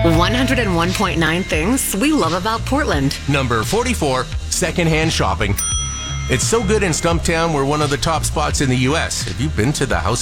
101.9 things we love about Portland. Number 44, secondhand shopping. It's so good in Stumptown, we're one of the top spots in the U.S. Have you been to the House